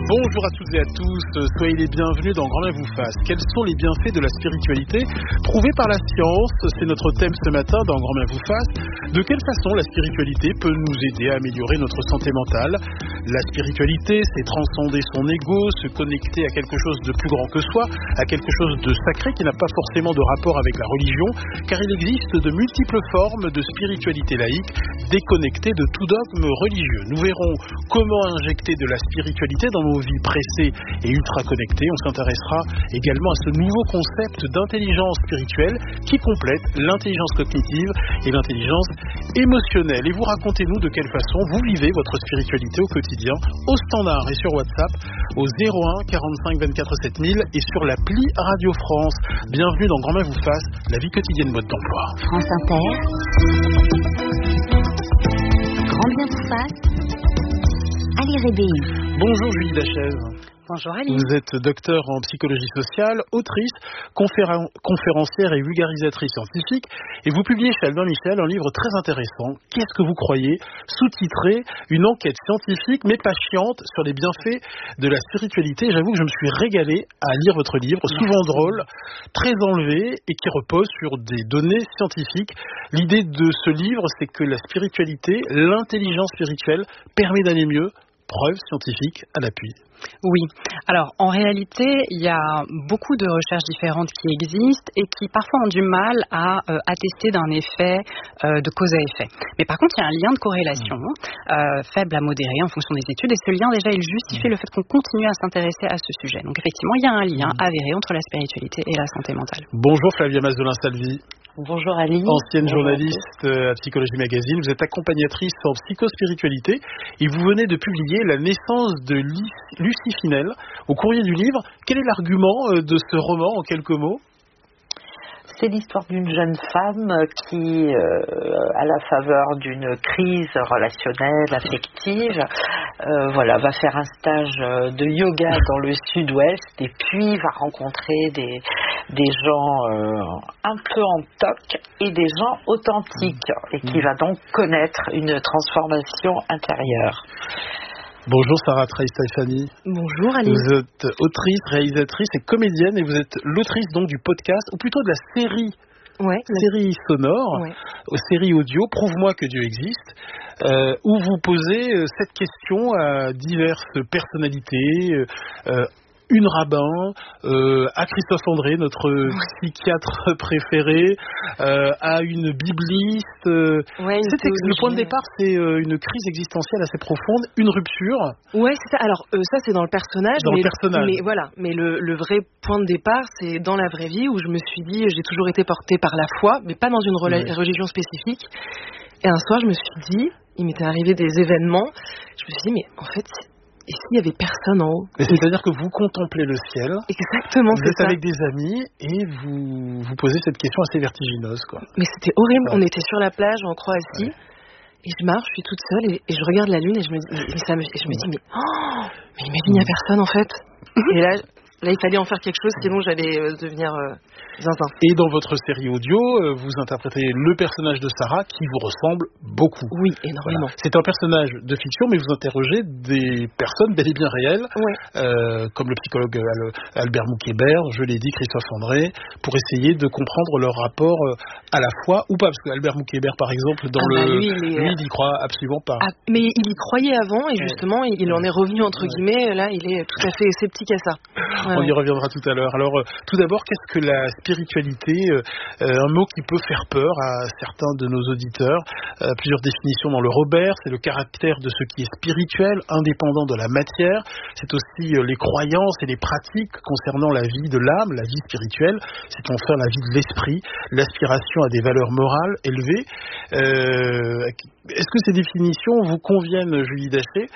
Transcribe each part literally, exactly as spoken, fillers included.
Bonjour à toutes et à tous, soyez les bienvenus dans Grand Bien vous fasse. Quels sont les bienfaits de la spiritualité prouvés par la science? C'est notre thème ce matin dans Grand Bien vous fasse. De quelle façon la spiritualité peut nous aider à améliorer notre santé mentale? La spiritualité, c'est transcender son ego, se connecter à quelque chose de plus grand que soi, à quelque chose de sacré qui n'a pas forcément de rapport avec la religion, car il existe de multiples formes de spiritualité laïque, déconnectée de tout dogme religieux. Nous verrons comment injecter de la spiritualité dans nos vies pressées et ultra connectées. On s'intéressera également à ce nouveau concept d'intelligence spirituelle qui complète l'intelligence cognitive et l'intelligence émotionnelle. Et vous racontez-nous de quelle façon vous vivez votre spiritualité au quotidien, au standard et sur WhatsApp, au zéro un quarante-cinq vingt-quatre sept mille et sur l'appli Radio France. Bienvenue dans Grand Bien vous fasse, la vie quotidienne mode d'emploi. France Inter, Grand Bien vous fasse, Ali Rébéi. Bonjour Julie Lachaise. Bonjour Ali. Vous êtes docteur en psychologie sociale, autrice, conféren- conférencière et vulgarisatrice scientifique, et vous publiez chez Albin Michel un livre très intéressant, Qu'est-ce que vous croyez, sous-titré Une enquête scientifique mais pas chiante sur les bienfaits de la spiritualité. J'avoue que je me suis régalé à lire votre livre, souvent drôle, très enlevé et qui repose sur des données scientifiques. L'idée de ce livre, c'est que la spiritualité, l'intelligence spirituelle permet d'aller mieux. Preuves scientifiques à l'appui. Oui. Alors, en réalité, il y a beaucoup de recherches différentes qui existent et qui parfois ont du mal à euh, attester d'un effet euh, de cause à effet. Mais par contre, il y a un lien de corrélation euh, faible à modéré en fonction des études et ce lien, déjà, il justifie le fait qu'on continue à s'intéresser à ce sujet. Donc, effectivement, il y a un lien avéré entre la spiritualité et la santé mentale. Bonjour Flavia Mazzolin-Salvi. Bonjour Ali. Ancienne Bonjour journaliste à Psychologie Magazine, vous êtes accompagnatrice en psychospiritualité et vous venez de publier La naissance de Lucie Finel au courrier du livre. Quel est l'argument de ce roman en quelques mots ? C'est l'histoire d'une jeune femme qui, euh, à la faveur d'une crise relationnelle, affective, euh, voilà, va faire un stage de yoga dans le sud-ouest et puis va rencontrer des, des gens euh, un peu en toc et des gens authentiques et qui va donc connaître une transformation intérieure. Bonjour Sarah Trey-Stéphanie. Bonjour Ali. Vous êtes autrice, réalisatrice et comédienne et vous êtes l'autrice donc du podcast, ou plutôt de la série, ouais, série sonore, ouais. série audio, Prouve-moi que Dieu existe, euh, où vous posez euh, cette question à diverses personnalités, euh, une rabbin, euh, à Christophe André, notre oui. psychiatre préféré, euh, à une bibliste. Euh, ouais, une le point de départ, c'est euh, une crise existentielle assez profonde, une rupture. Ouais, c'est ça. Alors euh, ça, c'est dans le personnage. Dans mais, le personnage. Mais voilà. Mais le, le vrai point de départ, c'est dans la vraie vie où je me suis dit, j'ai toujours été portée par la foi, mais pas dans une rela- ouais. religion spécifique. Et un soir, je me suis dit, il m'était arrivé des événements. Je me suis dit, mais en fait. Et s'il n'y avait personne en haut? C'est-à-dire que vous contemplez le ciel. Exactement, vous c'est êtes ça. avec des amis et vous vous posez cette question assez vertigineuse, quoi. Mais c'était horrible. Ouais. On était sur la plage en Croatie. Ouais. Et je marche, je suis toute seule et, et je regarde la lune et je me dis, et ça me, et je me dis mais, oh, mais imagine, il n'y a personne en fait. Et là, là, il fallait en faire quelque chose, sinon j'allais euh, devenir euh, zinzin. Et dans votre série audio, euh, vous interprétez le personnage de Sarah qui vous ressemble beaucoup. Oui, énormément. Voilà. C'est un personnage de fiction, mais vous interrogez des personnes bel et bien réelles, ouais. euh, comme le psychologue Albert Moukébert, je l'ai dit, Christophe André, pour essayer de comprendre leur rapport à la foi ou pas. Parce que Albert Moukébert, par exemple, dans ah le, bah lui, il, est... lui, il y croit absolument pas. Ah, mais il y croyait avant et justement, il, il en est revenu entre ouais. guillemets. Là, il est tout à fait sceptique à ça. Ouais, On y reviendra tout à l'heure. Alors, euh, tout d'abord, qu'est-ce que la spiritualité? euh, Un mot qui peut faire peur à certains de nos auditeurs. Euh, plusieurs définitions dans le Robert. C'est le caractère de ce qui est spirituel, indépendant de la matière. C'est aussi euh, les croyances et les pratiques concernant la vie de l'âme, la vie spirituelle. C'est enfin la vie de l'esprit, l'aspiration à des valeurs morales élevées. Euh, est-ce que ces définitions vous conviennent, Julie Daché?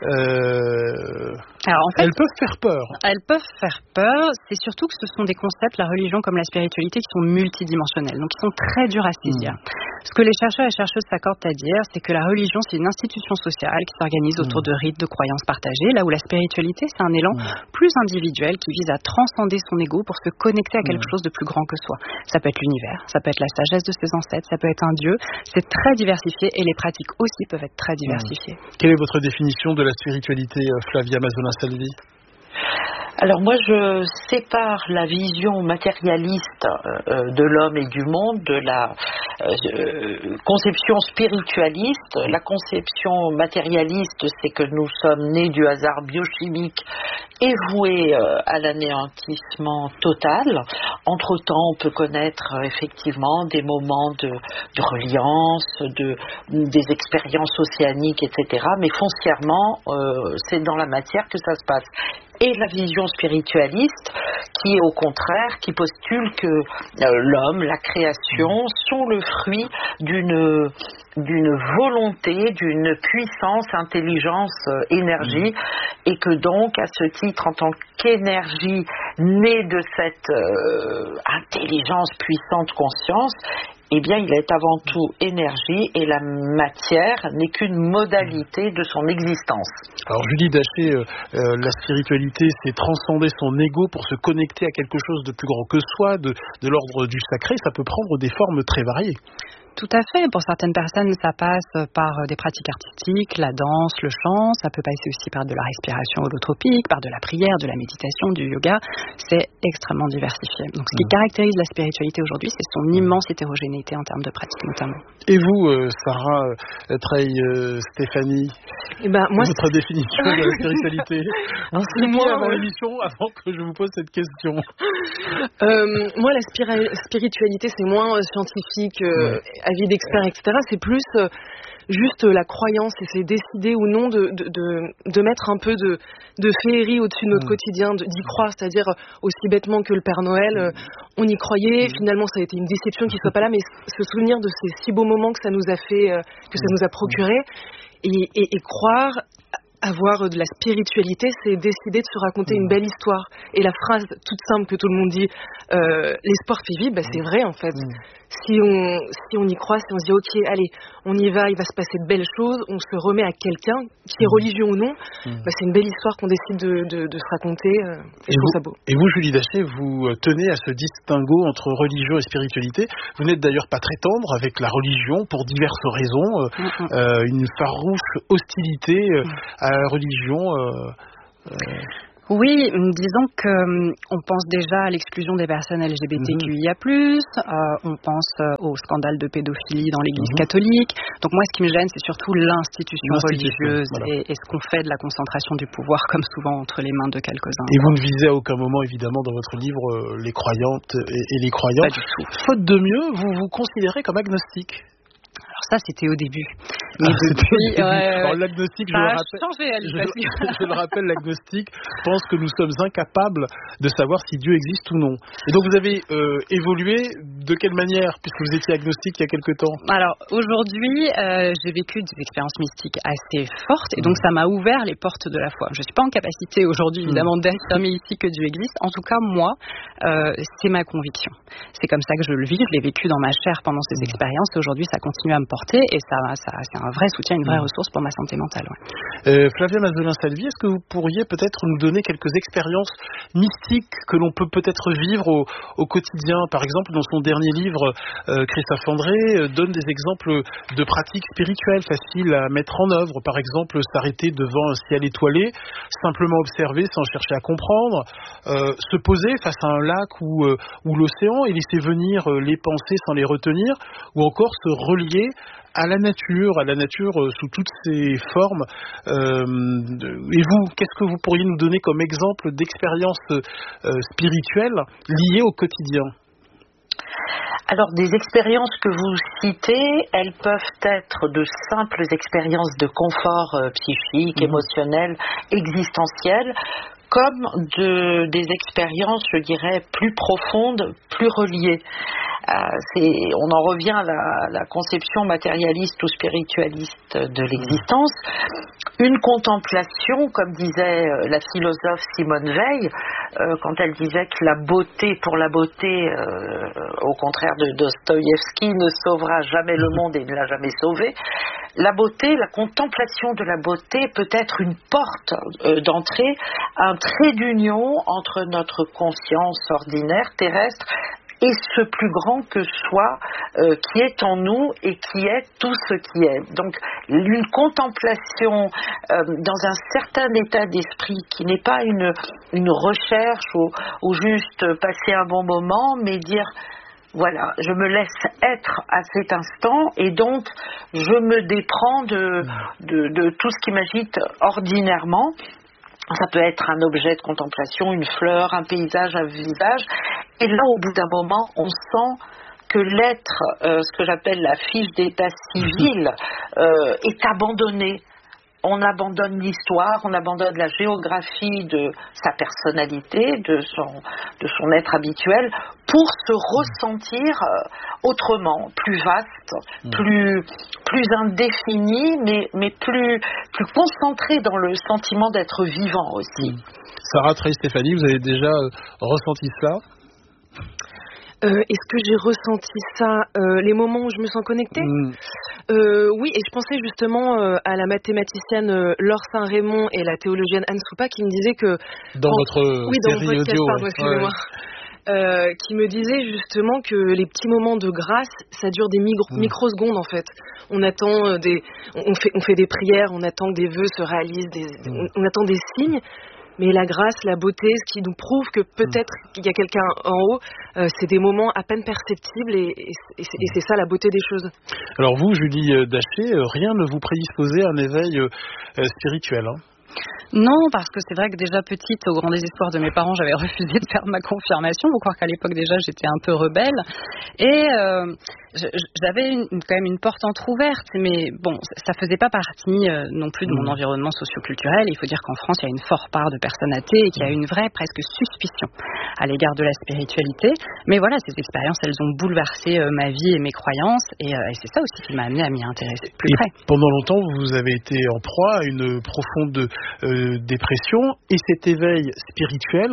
euh, Alors, en fait, Elles peuvent faire peur. Elles peuvent faire peur. C'est surtout que ce sont des concepts, la religion comme la spiritualité, qui sont multidimensionnels, donc qui sont très durs à saisir. Mmh. Ce que les chercheurs et chercheuses s'accordent à dire, c'est que la religion, c'est une institution sociale qui s'organise autour mmh. de rites, de croyances partagées, là où la spiritualité, c'est un élan mmh. plus individuel qui vise à transcender son ego pour se connecter à quelque mmh. chose de plus grand que soi. Ça peut être l'univers, ça peut être la sagesse de ses ancêtres, ça peut être un dieu. C'est très diversifié et les pratiques aussi peuvent être très diversifiées. Mmh. Quelle est votre définition de la spiritualité, Flavia Mazzolin-Salvi ? Alors moi, je sépare la vision matérialiste euh, de l'homme et du monde de la euh, conception spiritualiste. La conception matérialiste, c'est que nous sommes nés du hasard biochimique et voués euh, à l'anéantissement total. Entre-temps, on peut connaître euh, effectivement des moments de, de reliance, de, des expériences océaniques, et cetera. Mais foncièrement, euh, c'est dans la matière que ça se passe. Et la vision spiritualiste qui est au contraire, qui postule que euh, l'homme, la création sont le fruit d'une, d'une volonté, d'une puissance, intelligence, euh, énergie, et que donc à ce titre, en tant qu'énergie née de cette euh, intelligence, puissante conscience, eh bien, il est avant tout énergie et la matière n'est qu'une modalité de son existence. Alors, Julie Daché, euh, euh, la spiritualité, c'est transcender son ego pour se connecter à quelque chose de plus grand que soi, de, de l'ordre du sacré. Ça peut prendre des formes très variées. Tout à fait. Pour certaines personnes, ça passe par des pratiques artistiques, la danse, le chant. Ça peut passer aussi par de la respiration holotropique, par de la prière, de la méditation, du yoga. C'est extrêmement diversifié. Donc, ce qui caractérise la spiritualité aujourd'hui, c'est son immense hétérogénéité en termes de pratiques, notamment. Et vous, euh, Sarah euh, Trey, euh, Stéphanie, eh ben, moi, votre c'est... définition de la spiritualité? C'est moi avant l'émission, avant que je vous pose cette question. Euh, moi, la spira- spiritualité, c'est moins euh, scientifique. Euh, ouais. Avis d'experts, et cetera. C'est plus euh, juste euh, la croyance et c'est décider ou non de, de, de, de mettre un peu de, de féerie au-dessus de notre mmh. quotidien, de, d'y croire, c'est-à-dire aussi bêtement que le Père Noël, euh, on y croyait, mmh. finalement ça a été une déception qu'il ne soit pas là, mais se souvenir de ces si beaux moments que ça nous a fait, euh, que ça nous a procuré, et, et, et croire... Avoir de la spiritualité, c'est décider de se raconter une belle histoire. Et la phrase toute simple que tout le monde dit, euh, l'espoir fait vivre, bah, c'est vrai en fait. Mmh. Si on, si on y croit, si on se dit ok, allez, on y va, il va se passer de belles choses, on se remet à quelqu'un, qui est religieux ou non, mmh. bah, c'est une belle histoire qu'on décide de, de, de se raconter. Euh, et, et je trouve ça beau. Et vous, Julie Daché, vous tenez à ce distinguo entre religion et spiritualité. Vous n'êtes d'ailleurs pas très tendre avec la religion pour diverses raisons. Euh, mmh. euh, une farouche hostilité euh, mmh. à la religion. Euh, euh... Oui, disons qu'on pense déjà à l'exclusion des personnes L G B T Q I A plus, mmh. euh, on pense euh, au scandale de pédophilie dans l'Église mmh. catholique. Donc moi, ce qui me gêne, c'est surtout l'institution, l'institution religieuse voilà. et, et ce qu'on fait de la concentration du pouvoir, comme souvent entre les mains de quelques-uns. Et vous ne visez à aucun moment, évidemment, dans votre livre, euh, les croyantes et, et les croyants. Pas du tout. Faute de mieux, vous vous considérez comme agnostique. Alors ça, c'était au début. Mais ah, depuis, euh, Alors, l'agnostique, je, le rappelle, changé, je, je le rappelle, l'agnostique pense que nous sommes incapables de savoir si Dieu existe ou non. Et donc, vous avez euh, évolué de quelle manière, puisque vous étiez agnostique il y a quelque temps? Alors, aujourd'hui, euh, j'ai vécu des expériences mystiques assez fortes, et donc mmh. ça m'a ouvert les portes de la foi. Je ne suis pas en capacité aujourd'hui, évidemment, mmh. d'affirmer ici que Dieu existe. En tout cas, moi, euh, c'est ma conviction. C'est comme ça que je le vis. Je l'ai vécu dans ma chair pendant ces mmh. expériences, et aujourd'hui, ça continue à me porter, et ça, ça, c'est un vrai soutien, une vraie mmh. ressource pour ma santé mentale. Ouais. Euh, Flavia Mazzolin-Salvi, est-ce que vous pourriez peut-être nous donner quelques expériences mystiques que l'on peut peut-être vivre au, au quotidien? Par exemple, dans son dernier livre, euh, Christophe André euh, donne des exemples de pratiques spirituelles faciles à mettre en œuvre. Par exemple, s'arrêter devant un ciel étoilé, simplement observer sans chercher à comprendre, euh, se poser face à un lac ou, euh, ou l'océan et laisser venir euh, les pensées sans les retenir, ou encore se relier à la nature, à la nature euh, sous toutes ses formes. Euh, et vous, qu'est-ce que vous pourriez nous donner comme exemple d'expérience euh, spirituelle liée au quotidien? Alors, des expériences que vous citez, elles peuvent être de simples expériences de confort euh, psychique, mmh. émotionnel, existentiel, comme de, des expériences, je dirais, plus profondes, plus reliées. Euh, c'est, on en revient à la, la conception matérialiste ou spiritualiste de l'existence. Une contemplation, comme disait la philosophe Simone Veil, euh, quand elle disait que la beauté pour la beauté, euh, au contraire de Dostoïevski, ne sauvera jamais le monde et ne l'a jamais sauvé. La beauté, la contemplation de la beauté peut être une porte euh, d'entrée, un trait d'union entre notre conscience ordinaire, terrestre, et ce plus grand que soi euh, qui est en nous et qui est tout ce qui est. Donc une contemplation euh, dans un certain état d'esprit qui n'est pas une, une recherche ou, ou juste passer un bon moment, mais dire voilà, je me laisse être à cet instant et donc je me déprends de, de, de tout ce qui m'agite ordinairement. Ça peut être un objet de contemplation, une fleur, un paysage, un visage. Et là, au bout d'un moment, on sent que l'être, euh, ce que j'appelle la fiche d'état civil, euh, est abandonné. On abandonne l'histoire, on abandonne la géographie de sa personnalité, de son, de son être habituel, pour se ressentir autrement, plus vaste, mmh. plus, plus indéfini, mais, mais plus, plus concentré dans le sentiment d'être vivant aussi. Mmh. Sarah Trey-Stéphanie, vous avez déjà euh, ressenti cela ? Euh, est-ce que j'ai ressenti ça euh, les moments où je me sens connectée mmh. euh, Oui, et je pensais justement euh, à la mathématicienne euh, Laure Saint-Raymond et la théologienne Anne Soupa qui me disaient que... Dans en, votre oui, dans série mon podcast, audio, pardon, excusez-moi. Ouais. Euh, qui me disait justement que les petits moments de grâce, ça dure des micro- mmh. microsecondes en fait. On attend euh, des... On fait, on fait des prières, on attend que des vœux se réalisent, des, mmh. on, on attend des signes. Mais la grâce, la beauté, ce qui nous prouve que peut-être qu'il y a quelqu'un en haut, euh, c'est des moments à peine perceptibles et, et, et, c'est, et c'est ça la beauté des choses. Alors vous, Julie Daché, rien ne vous prédisposait à un éveil euh, spirituel, hein ? Non, parce que c'est vrai que déjà petite, au grand désespoir de mes parents, j'avais refusé de faire ma confirmation. Faut croire qu'à l'époque déjà, j'étais un peu rebelle. Et euh, j'avais une, quand même une porte entrouverte, mais bon, ça faisait pas partie euh, non plus de mon environnement socio-culturel. Il faut dire qu'en France, il y a une forte part de personnes athées et qu'il y a une vraie presque suspicion à l'égard de la spiritualité. Mais voilà, ces expériences, elles ont bouleversé euh, ma vie et mes croyances, et, euh, et c'est ça aussi qui m'a amené à m'y intéresser plus près. Et pendant longtemps, vous avez été en proie à une profonde euh, dépression, et cet éveil spirituel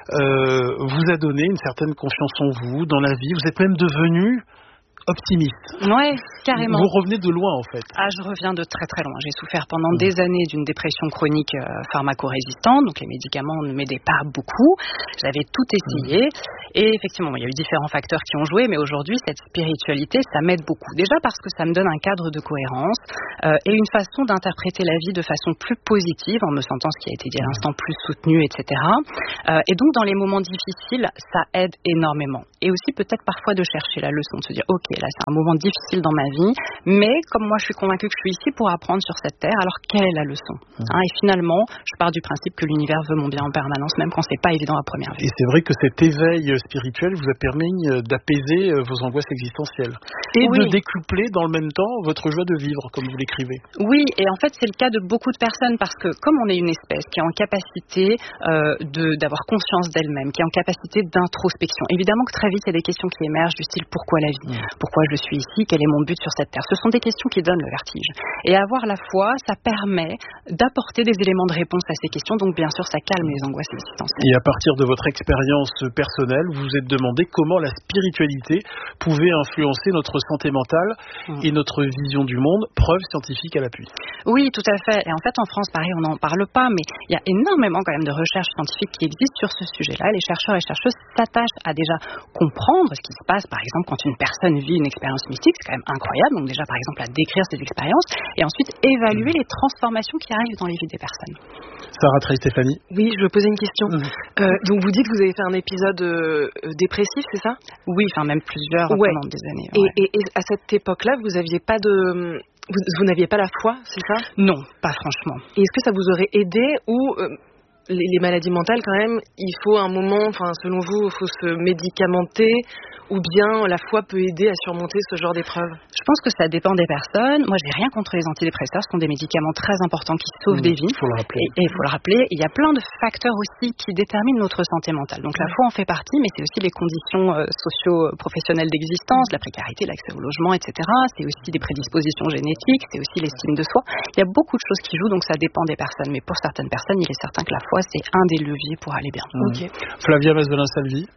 euh, vous a donné une certaine confiance en vous, dans la vie. Vous êtes même devenu optimiste. Ouais, carrément. Vous revenez de loin, en fait. Ah, je reviens de très très loin. J'ai souffert pendant mmh. des années d'une dépression chronique euh, pharmacorésistante, donc les médicaments ne m'aidaient pas beaucoup. J'avais tout essayé, mmh. et effectivement, il y a eu différents facteurs qui ont joué, mais aujourd'hui, cette spiritualité, ça m'aide beaucoup. Déjà parce que ça me donne un cadre de cohérence euh, et une façon d'interpréter la vie de façon plus positive, en me sentant, ce qui a été dit à l'instant, plus soutenu, et cetera. Euh, et donc, dans les moments difficiles, ça aide énormément. Et aussi peut-être parfois de chercher la leçon, de se dire, ok, là c'est un moment difficile dans ma vie, mais comme moi je suis convaincue que je suis ici pour apprendre sur cette terre, alors quelle est la leçon ? mmh. hein, Et finalement, je pars du principe que l'univers veut mon bien en permanence, même quand c'est pas évident à première vue. Et c'est vrai que cet éveil spirituel vous a permis d'apaiser vos angoisses existentielles et oui. de décupler dans le même temps votre joie de vivre, comme vous l'écrivez. Oui, et en fait c'est le cas de beaucoup de personnes, parce que comme on est une espèce qui est en capacité euh, de, d'avoir conscience d'elle-même, qui est en capacité d'introspection, évidemment que très vite il y a des questions qui émergent du style pourquoi la vie ? mmh. Pourquoi je suis ici ? Quel est mon but sur cette terre ? Ce sont des questions qui donnent le vertige. Et avoir la foi, ça permet d'apporter des éléments de réponse à ces questions. Donc bien sûr, ça calme les angoisses existentielles. Et à partir de votre expérience personnelle, vous vous êtes demandé comment la spiritualité pouvait influencer notre santé mentale mmh. et notre vision du monde. Preuve scientifique à l'appui. Oui, tout à fait. Et en fait, en France, pareil, on n'en parle pas, mais il y a énormément quand même de recherches scientifiques qui existent sur ce sujet-là. Les chercheurs et chercheuses s'attachent à déjà comprendre ce qui se passe, par exemple, quand une personne vit une expérience mystique, c'est quand même incroyable. Donc déjà, par exemple, à décrire ces expériences et ensuite évaluer les transformations qui arrivent dans les vies des personnes. Sarah Trey-Stéphanie. Oui, je veux poser une question. Mmh. Euh, donc vous dites que vous avez fait un épisode euh, dépressif, c'est ça ? Oui, enfin même plusieurs ouais. pendant des années. Ouais. Et, et, et à cette époque-là, vous aviez pas de, vous, vous n'aviez pas la foi, c'est ça ? Non, pas franchement. Et est-ce que ça vous aurait aidé ou euh, les, les maladies mentales, quand même, il faut un moment, enfin selon vous, il faut se médicamenter, ou bien la foi peut aider à surmonter ce genre d'épreuve ? Je pense que ça dépend des personnes. Moi, je n'ai rien contre les antidépresseurs. Ce sont des médicaments très importants qui sauvent mmh, des vies. Il faut le rappeler. Et il faut le rappeler. Il y a plein de facteurs aussi qui déterminent notre santé mentale. Donc la foi en fait partie, mais c'est aussi les conditions euh, socio-professionnelles d'existence, la précarité, l'accès au logement, et cetera. C'est aussi des prédispositions génétiques, c'est aussi l'estime de soi. Il y a beaucoup de choses qui jouent, donc ça dépend des personnes. Mais pour certaines personnes, il est certain que la foi, c'est un des leviers pour aller bien. Mmh. Okay. Flavia Mazzolin-Salvi.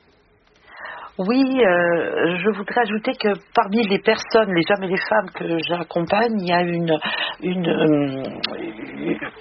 Oui, euh, je voudrais ajouter que parmi les personnes, les hommes et les femmes que j'accompagne, il y a une, une,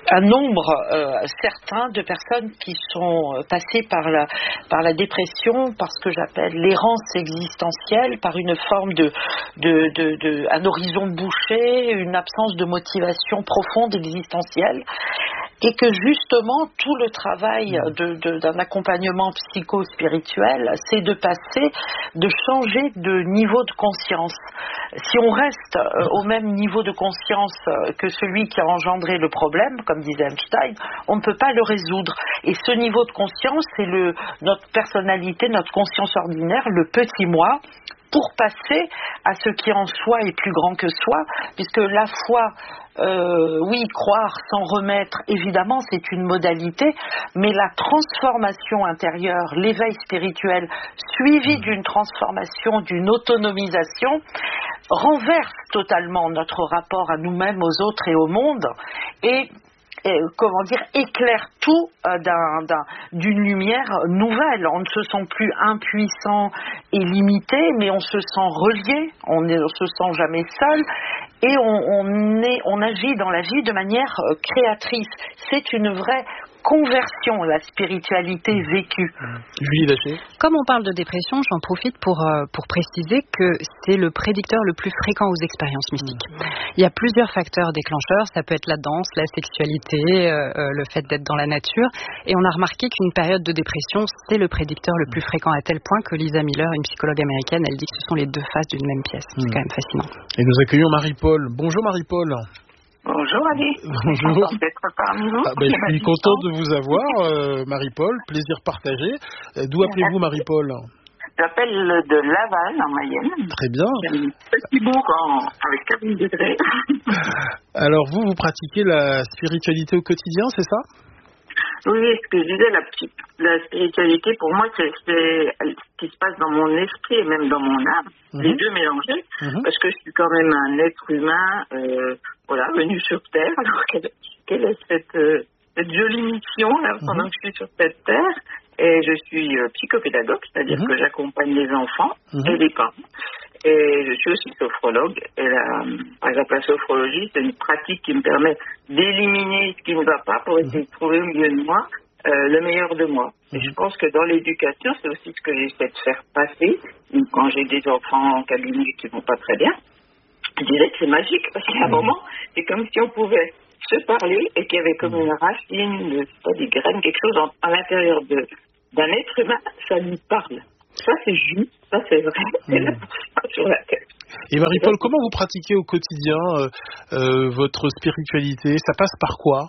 un nombre euh, certain de personnes qui sont passées par la, par la dépression, par ce que j'appelle l'errance existentielle, par une forme de, de, de, de un horizon bouché, une absence de motivation profonde existentielle, et que justement tout le travail de, de, d'un accompagnement psycho-spirituel, c'est de passer, de changer de niveau de conscience. Si on reste euh, au même niveau de conscience euh, que celui qui a engendré le problème, comme disait Einstein, on ne peut pas le résoudre. Et ce niveau de conscience, c'est le, notre personnalité, notre conscience ordinaire, le petit moi, pour passer à ce qui en soi est plus grand que soi, puisque la foi, euh, oui, croire sans remettre, évidemment, c'est une modalité, mais la transformation intérieure, l'éveil spirituel, suivi d'une transformation, d'une autonomisation, renverse totalement notre rapport à nous-mêmes, aux autres et au monde, et Et, comment dire, éclaire tout euh, d'un, d'un, d'une lumière nouvelle. On ne se sent plus impuissant et limité, mais on se sent relié, on ne se sent jamais seul, et on, on, est, on agit dans la vie de manière euh, créatrice. C'est une vraie conversion, la spiritualité vécue. Julie Daché. Comme on parle de dépression, j'en profite pour, euh, pour préciser que c'est le prédicteur le plus fréquent aux expériences mystiques. Mmh. Il y a plusieurs facteurs déclencheurs, ça peut être la danse, la sexualité, euh, euh, le fait d'être dans la nature, et on a remarqué qu'une période de dépression, c'est le prédicteur le plus fréquent, à tel point que Lisa Miller, une psychologue américaine, elle dit que ce sont les deux faces d'une même pièce. Mmh. C'est quand même fascinant. Et nous accueillons Marie-Paul. Bonjour Marie-Paul. Bonjour Ali. Bonjour. Content d'être parmi vous. Ah ben, je suis content de vous avoir, euh, Marie-Paul. Plaisir partagé. D'où appelez-vous Marie-Paul? J'appelle de Laval, en Mayenne. Très bien. J'ai un petit bourg en, avec quatre mille degrés. Alors vous, vous pratiquez la spiritualité au quotidien, c'est ça? Oui, ce que je disais, la, la spiritualité, pour moi, c'est, c'est ce qui se passe dans mon esprit et même dans mon âme, mmh. les deux mélangés, mmh. parce que je suis quand même un être humain, euh, voilà, venu sur Terre. Alors, quelle, quelle est cette, euh, cette jolie mission, là, pendant mmh. que je suis sur cette Terre? Et je suis euh, psychopédagogue, c'est-à-dire mmh. que j'accompagne les enfants mmh. et les parents. Et je suis aussi sophrologue. Et la, par exemple, la sophrologie, c'est une pratique qui me permet d'éliminer ce qui ne va pas pour essayer de trouver au milieu de moi euh, le meilleur de moi. Et je pense que dans l'éducation, c'est aussi ce que j'essaie de faire passer. Quand j'ai des enfants en cabinet qui vont pas très bien, je dirais que c'est magique, parce qu'à un moment, c'est comme si on pouvait se parler et qu'il y avait comme une racine, de, pas des graines, quelque chose en, à l'intérieur de, d'un être humain, ça lui parle. Ça, c'est juste, ça, c'est vrai. C'est là sur la tête. Et Marie-Paul, comment vous pratiquez au quotidien euh, euh, votre spiritualité? Ça passe par quoi?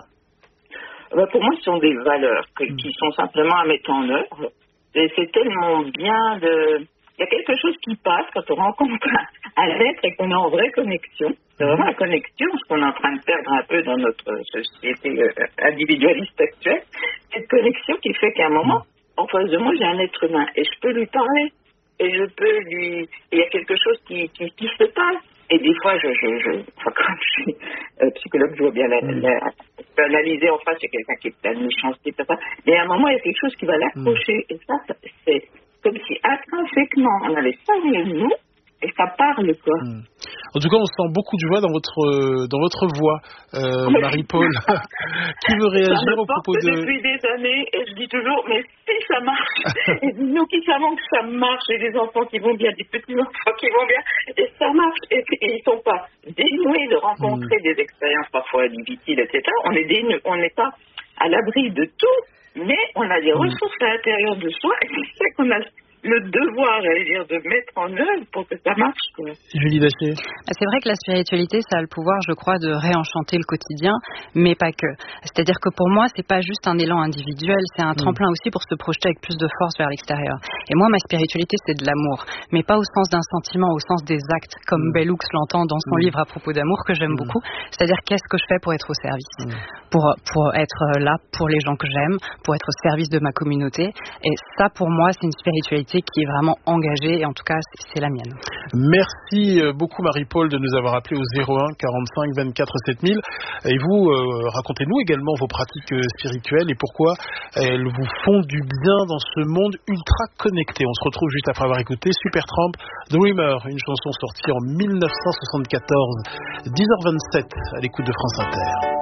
Ben, pour moi, ce sont des valeurs que, mmh. qui sont simplement à mettre en œuvre. Et c'est tellement bien de... Il y a quelque chose qui passe quand on rencontre un être et qu'on est en vraie connexion. C'est vraiment la connexion, ce qu'on est en train de perdre un peu dans notre société euh, individualiste actuelle. Cette connexion qui fait qu'à un moment, en face de moi, j'ai un être humain et je peux lui parler. Et je peux lui... Il y a quelque chose qui, qui, qui se passe. Et des fois, je, je, je... Enfin, quand je suis euh, psychologue, je vois bien la, la, la, analyser en face, il y a quelqu'un qui est plein de méchanceté, tout ça. Mais à un moment, il y a quelque chose qui va l'accrocher. Et ça, ça c'est comme si intrinsèquement, on avait ça au nous. Et ça parle, quoi. Mmh. En tout cas, on sent beaucoup de joie dans votre, euh, dans votre voix, euh, Marie-Paul. Qui veut réagir au propos de... Depuis des années, et je dis toujours, mais si ça marche, et nous qui savons que ça marche, et des enfants qui vont bien, des petits enfants qui vont bien, et ça marche, et, et ils ne sont pas dénoués de rencontrer mmh. des expériences parfois difficiles, et cetera. On est dénoués, on n'est pas à l'abri de tout, mais on a des mmh. ressources à l'intérieur de soi, et c'est ça qu'on a... le devoir, j'allais dire, de mettre en œuvre pour que ça marche, quoi. Julie Daché. C'est vrai que la spiritualité, ça a le pouvoir, je crois, de réenchanter le quotidien, mais pas que. C'est-à-dire que pour moi, c'est pas juste un élan individuel, c'est un tremplin mmh. aussi pour se projeter avec plus de force vers l'extérieur. Et moi, ma spiritualité, c'est de l'amour, mais pas au sens d'un sentiment, au sens des actes, comme mmh. Bell Hooks l'entend dans son mmh. livre à propos d'amour, que j'aime mmh. beaucoup. C'est-à-dire, qu'est-ce que je fais pour être au service, mmh. pour, pour être là pour les gens que j'aime, pour être au service de ma communauté. Et ça, pour moi, c'est une spiritualité qui est vraiment engagée, et en tout cas, c'est la mienne. Merci beaucoup Marie-Paul de nous avoir appelé au zéro un quarante-cinq vingt-quatre sept mille. Et vous, euh, racontez-nous également vos pratiques spirituelles et pourquoi elles vous font du bien dans ce monde ultra connecté. On se retrouve juste après avoir écouté Supertramp, Dreamer, une chanson sortie en mille neuf cent soixante-quatorze, dix heures vingt-sept à l'écoute de France Inter.